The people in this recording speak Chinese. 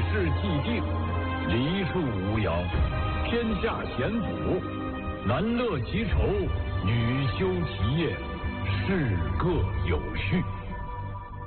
事既定，梨树无摇，天下咸府，男乐其愁，女休其业，事各有序。